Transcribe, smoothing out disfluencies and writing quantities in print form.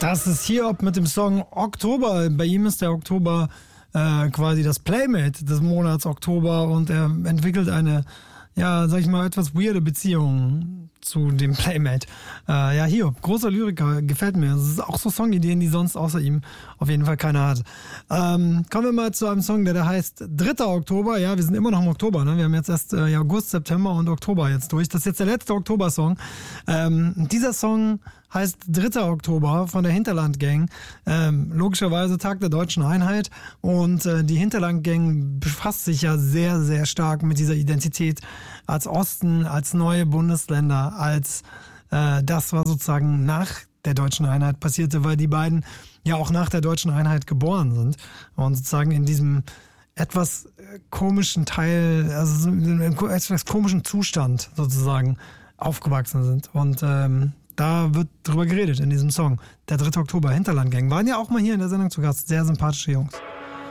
Das ist Hiob mit dem Song Oktober. Bei ihm ist der Oktober quasi das Playmate des Monats Oktober und er entwickelt eine, ja, sag ich mal, etwas weirde Beziehung zu dem Playmate. Ja, Hiob, großer Lyriker, gefällt mir. Das ist auch so Songideen, die sonst außer ihm auf jeden Fall keiner hat. Kommen wir mal zu einem Song, der heißt 3. Oktober. Ja, wir sind immer noch im Oktober, ne? Wir haben jetzt erst August, September und Oktober jetzt durch. Das ist jetzt der letzte Oktober-Song. Dieser Song heißt 3. Oktober von der Hinterland Gang. Logischerweise Tag der Deutschen Einheit. Und die Hinterland Gang befasst sich ja sehr, sehr stark mit dieser Identität als Osten, als neue Bundesländer, als das, was sozusagen nach der Deutschen Einheit passierte, weil die beiden ja auch nach der Deutschen Einheit geboren sind und sozusagen in diesem etwas komischen Teil, also in einem etwas komischen Zustand sozusagen aufgewachsen sind. Und da wird drüber geredet in diesem Song. Der 3. Oktober, Hinterland Gang. Waren ja auch mal hier in der Sendung zu Gast. Sehr sympathische Jungs.